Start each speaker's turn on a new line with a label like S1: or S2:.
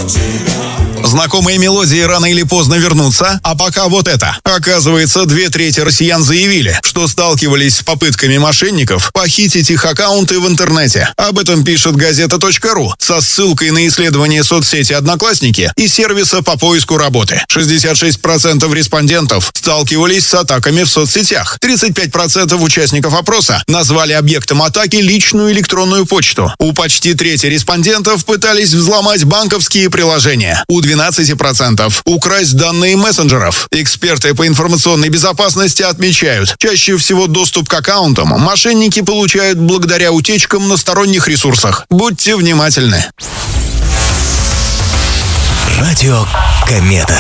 S1: Знакомые мелодии рано или поздно вернутся, а пока вот это. Оказывается, 2/3 россиян заявили, что сталкивались с попытками мошенников похитить их аккаунты в интернете. Об этом пишет газета.ру со ссылкой на исследование соцсети «Одноклассники» и сервиса по поиску работы. 66% респондентов сталкивались с атаками в соцсетях. 35% участников опроса назвали объектом атаки личную электронную почту. У почти трети респондентов пытались взломать банковские приложения. У 12% украсть данные мессенджеров. Эксперты по информационной безопасности отмечают, чаще всего доступ к аккаунтам мошенники получают благодаря утечкам на сторонних ресурсах. Будьте внимательны.
S2: Радио Комета.